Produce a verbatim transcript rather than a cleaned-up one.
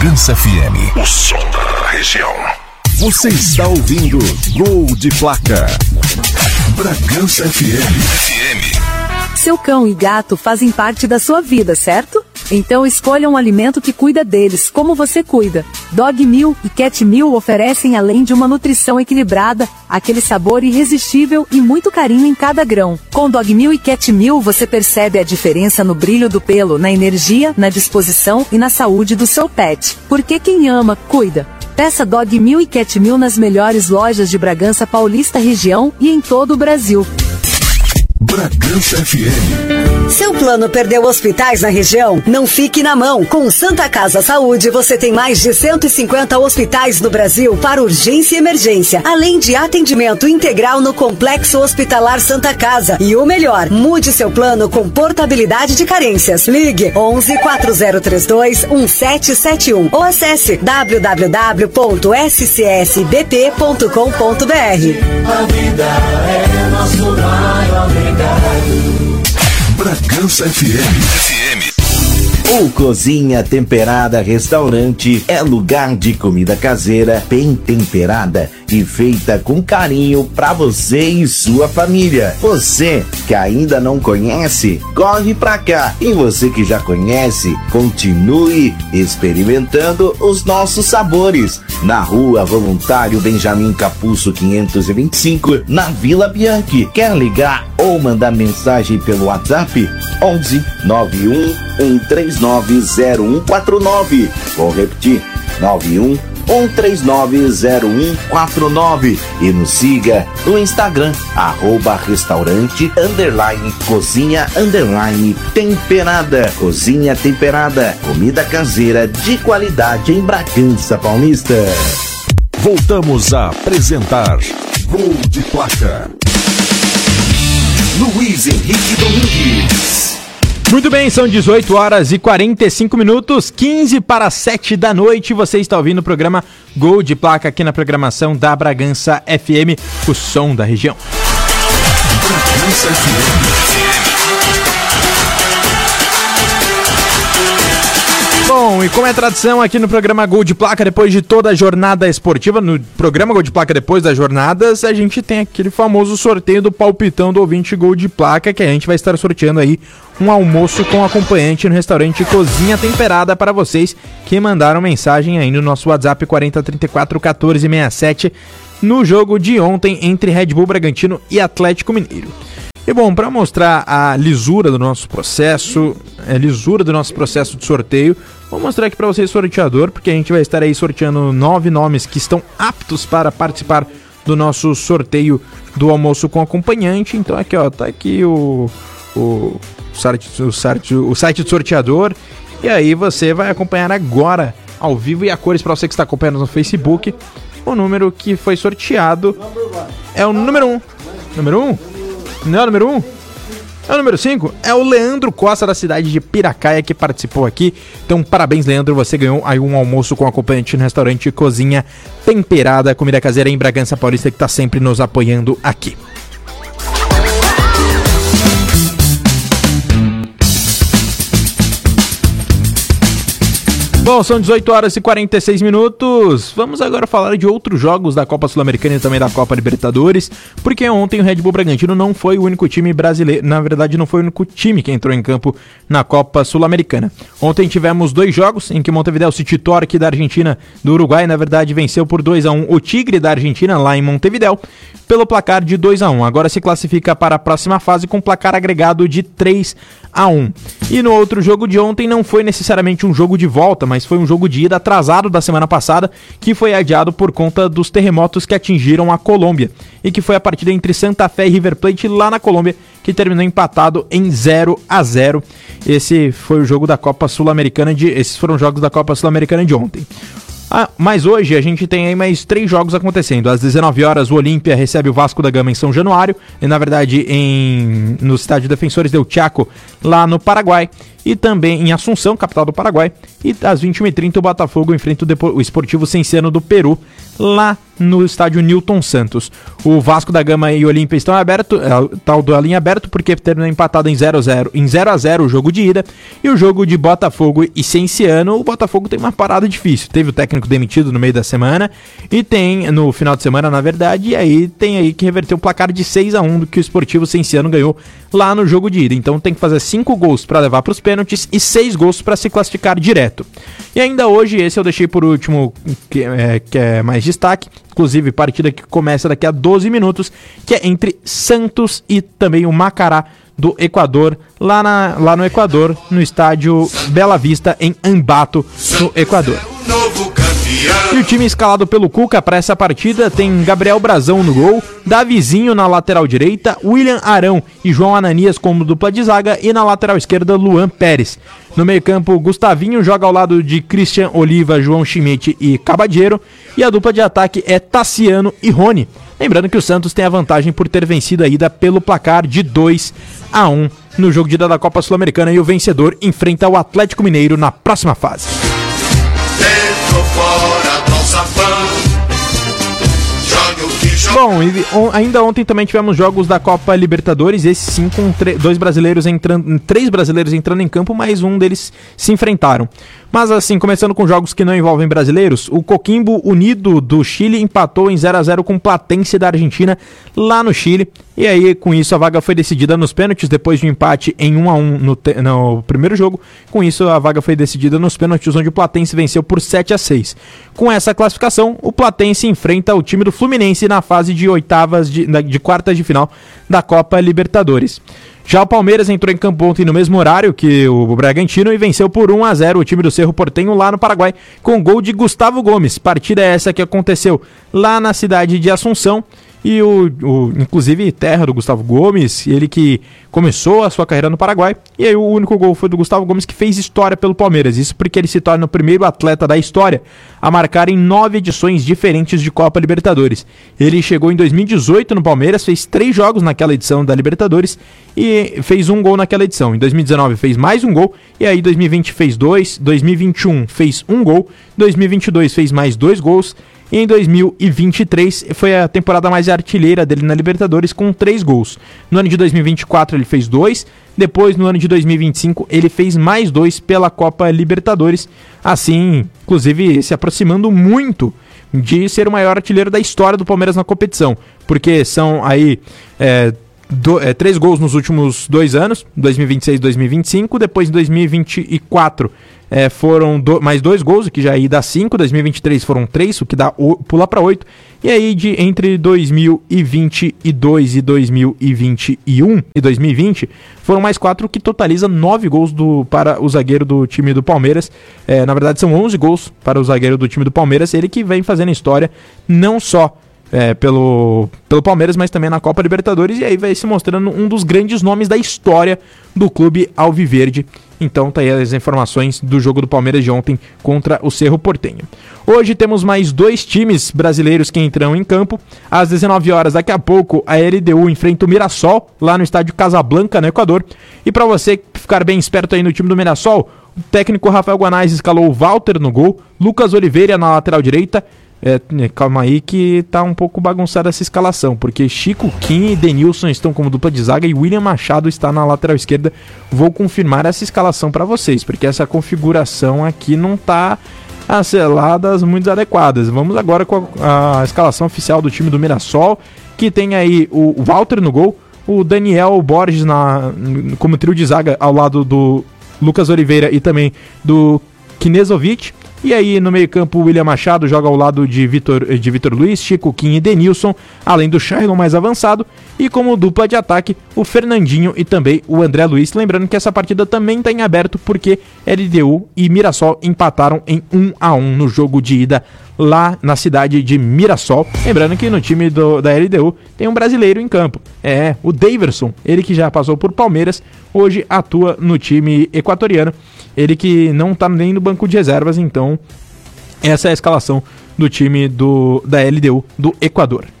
Bragança F M, o som da região. Você está ouvindo Gol de Placa. Bragança F M. F M. Seu cão e gato fazem parte da sua vida, certo? Então escolha um alimento que cuida deles, como você cuida. Dog Meal e Cat Meal oferecem, além de uma nutrição equilibrada, aquele sabor irresistível e muito carinho em cada grão. Com Dog Meal e Cat Meal você percebe a diferença no brilho do pelo, na energia, na disposição e na saúde do seu pet. Porque quem ama, cuida. Peça Dog Meal e Cat Meal nas melhores lojas de Bragança Paulista região e em todo o Brasil. Bragança F M. Seu plano perdeu hospitais na região? Não fique na mão. Com Santa Casa Saúde, você tem mais de cento e cinquenta hospitais no Brasil para urgência e emergência, além de atendimento integral no Complexo Hospitalar Santa Casa. E o melhor, mude seu plano com portabilidade de carências. Ligue onze, quatro zero três dois, um sete sete um ou acesse w w w ponto s c s b p ponto com ponto b r. A vida é nosso maior legado. Bragança F M. F M. O Cozinha Temperada Restaurante é lugar de comida caseira, bem temperada e feita com carinho para você e sua família. Você que ainda não conhece, corre pra cá. E você que já conhece, continue experimentando os nossos sabores. Na Rua Voluntário Benjamin Capuzzo quinhentos e vinte e cinco, na Vila Bianchi. Quer ligar ou mandar mensagem pelo WhatsApp? onze, nove um um três nove zero um quatro nove. Vou repetir, nove um um três nove zero um quatro nove. E nos siga no Instagram, arroba restaurante, underline, cozinha, underline, temperada. Cozinha Temperada, comida caseira de qualidade em Bragança Paulista. Voltamos a apresentar Gol de Placa. Luiz Henrique Domingues. Muito bem, são dezoito horas e quarenta e cinco minutos, quinze para sete da noite. Você está ouvindo o programa Gol de Placa aqui na programação da Bragança F M, o som da região. Bragança F M. Bom, e como é tradição aqui no programa Gol de Placa, depois de toda a jornada esportiva, no programa Gol de Placa depois das jornadas, a gente tem aquele famoso sorteio do palpitão do ouvinte Gol de Placa, que a gente vai estar sorteando aí um almoço com acompanhante no restaurante Cozinha Temperada para vocês que mandaram mensagem aí no nosso WhatsApp quarenta, trinta e quatro, quatorze, sessenta e sete no jogo de ontem entre Red Bull Bragantino e Atlético Mineiro. E bom, para mostrar a lisura do nosso processo, a lisura do nosso processo de sorteio, vou mostrar aqui para vocês o sorteador, porque a gente vai estar aí sorteando nove nomes que estão aptos para participar do nosso sorteio do almoço com acompanhante. Então aqui, ó, tá aqui o, o, site, o, site, o site do sorteador, e aí você vai acompanhar agora, ao vivo e a cores, para você que está acompanhando no Facebook, o número que foi sorteado é o número um. Número um? Não é o número um? É o número cinco? É o Leandro Costa, da cidade de Piracaia, que participou aqui. Então, parabéns, Leandro. Você ganhou aí um almoço com acompanhante no restaurante Cozinha Temperada, comida caseira em Bragança Paulista, que está sempre nos apoiando aqui. Bom, são dezoito horas e quarenta e seis minutos. Vamos agora falar de outros jogos da Copa Sul-Americana e também da Copa Libertadores, porque ontem o Red Bull Bragantino não foi o único time brasileiro, na verdade não foi o único time que entrou em campo na Copa Sul-Americana. Ontem tivemos dois jogos em que Montevideo City Torque da Argentina, do Uruguai, na verdade venceu por dois a um o Tigre da Argentina lá em Montevideo, pelo placar de dois a um. Agora se classifica para a próxima fase com placar agregado de três a um. E no outro jogo de ontem não foi necessariamente um jogo de volta, mas foi um jogo de ida atrasado da semana passada, que foi adiado por conta dos terremotos que atingiram a Colômbia, e que foi a partida entre Santa Fé e River Plate lá na Colômbia, que terminou empatado em zero a zero. Esse foi o jogo da Copa Sul-Americana de... Esses foram os jogos da Copa Sul-Americana de ontem. Ah, mas hoje a gente tem aí mais três jogos acontecendo. Às dezenove horas o Olímpia recebe o Vasco da Gama em São Januário, e na verdade em, no estádio Defensores del Chaco, lá no Paraguai, e também em Assunção, capital do Paraguai. E às vinte e uma e trinta o Botafogo enfrenta o, Depo- o Esportivo Cienciano do Peru, lá no estádio Newton Santos. O Vasco da Gama e o Olímpia estão abertos, é, tá o duelo em aberto, porque terminou empatado em zero a zero, em zero a zero o jogo de ida, e o jogo de Botafogo e Cienciano, o Botafogo tem uma parada difícil, teve o técnico demitido no meio da semana, e tem, no final de semana na verdade, e aí tem aí que reverter o placar de seis a um do que o Sportivo Cienciano ganhou lá no jogo de ida, então tem que fazer cinco gols para levar para os pênaltis e seis gols para se classificar direto. E ainda hoje, esse eu deixei por último, que é, que é mais destaque, inclusive partida que começa daqui a doze minutos, que é entre Santos e também o Macará do Equador, lá, na, lá no Equador, no estádio Bela Vista, em Ambato, no Equador. E o time escalado pelo Cuca para essa partida tem Gabriel Brazão no gol, Davizinho na lateral direita, William Arão e João Ananias como dupla de zaga, e na lateral esquerda Luan Pérez. No meio campo, Gustavinho joga ao lado de Christian Oliva, João Schmidt e Cabadeiro, e a dupla de ataque é Tassiano e Rony. Lembrando que o Santos tem a vantagem por ter vencido a ida pelo placar de dois a um no jogo de ida da Copa Sul-Americana, e o vencedor enfrenta o Atlético Mineiro na próxima fase. Dentro, fora, alçapão. Joga o que joga. Bom, e on, ainda ontem também tivemos jogos da Copa Libertadores, esses sim com dois brasileiros entrando, três brasileiros entrando em campo, mas um deles se enfrentaram. Mas assim, começando com jogos que não envolvem brasileiros, o Coquimbo Unido do Chile empatou em zero a zero com o Platense da Argentina lá no Chile, e aí com isso a vaga foi decidida nos pênaltis, depois de um empate em um a um no, te- no primeiro jogo. Com isso a vaga foi decidida nos pênaltis, onde o Platense venceu por sete a seis. Com essa classificação, o Platense enfrenta o time do Fluminense na fase de oitavas de, de quartas de final da Copa Libertadores. Já o Palmeiras entrou em campo ontem no mesmo horário que o Bragantino e venceu por um a zero o time do Cerro Porteño lá no Paraguai, com gol de Gustavo Gomes. Partida essa que aconteceu lá na cidade de Assunção, e o, o inclusive terra do Gustavo Gomes, ele que começou a sua carreira no Paraguai, e aí o único gol foi do Gustavo Gomes, que fez história pelo Palmeiras. Isso porque ele se torna o primeiro atleta da história a marcar em nove edições diferentes de Copa Libertadores. Ele chegou em dois mil e dezoito no Palmeiras, fez três jogos naquela edição da Libertadores e fez um gol naquela edição. Em dois mil e dezenove fez mais um gol, e aí em dois mil e vinte fez dois, dois mil e vinte e um fez um gol, dois mil e vinte e dois fez mais dois gols, e em dois mil e vinte e três foi a temporada mais artilheira dele na Libertadores, com três gols. No ano de dois mil e vinte e quatro ele fez dois, depois no ano de dois mil e vinte e cinco ele fez mais dois pela Copa Libertadores, assim, inclusive se aproximando muito de ser o maior artilheiro da história do Palmeiras na competição, porque são aí é, do, é, três gols nos últimos dois anos, dois mil e vinte e seis e dois mil e vinte e cinco, depois em dois mil e vinte e quatro É, foram do, mais dois gols, o que já aí dá cinco, dois mil e vinte e três foram três, o que dá o, pula para oito, e aí de, entre dois mil e vinte e dois e dois mil e vinte e um e dois mil e vinte foram mais quatro, o que totaliza nove gols do, para o zagueiro do time do Palmeiras. É, na verdade são onze gols para o zagueiro do time do Palmeiras, ele que vem fazendo história não só É, pelo, pelo Palmeiras, mas também na Copa Libertadores, e aí vai se mostrando um dos grandes nomes da história do clube alviverde. Então tá aí as informações do jogo do Palmeiras de ontem contra o Cerro Porteño. Hoje temos mais dois times brasileiros que entram em campo. Às dezenove horas, daqui a pouco, a L D U enfrenta o Mirassol, lá no estádio Casablanca, no Equador. E para você ficar bem esperto aí no time do Mirassol, o técnico Rafael Guanais escalou o Walter no gol, Lucas Oliveira na lateral direita. É, calma aí que tá um pouco bagunçada essa escalação, porque Chico Kim e Denilson estão como dupla de zaga e William Machado está na lateral esquerda. Vou confirmar essa escalação para vocês, porque essa configuração aqui não tá as seladas muito adequadas. Vamos agora com a, a escalação oficial do time do Mirassol, que tem aí o Walter no gol, o Daniel Borges na, como trio de zaga ao lado do Lucas Oliveira e também do Knezovic. E aí no meio campo o William Machado joga ao lado de Vitor, de Vitor Luiz, Chico Kim e Denilson, além do Shailon mais avançado, e como dupla de ataque o Fernandinho e também o André Luiz. Lembrando que essa partida também está em aberto porque L D U e Mirassol empataram em um a um no jogo de ida lá na cidade de Mirassol. Lembrando que no time do, da L D U tem um brasileiro em campo, é o Daverson, ele que já passou por Palmeiras, hoje atua no time equatoriano, ele que não está nem no banco de reservas. Então essa é a escalação do time do, da L D U do Equador.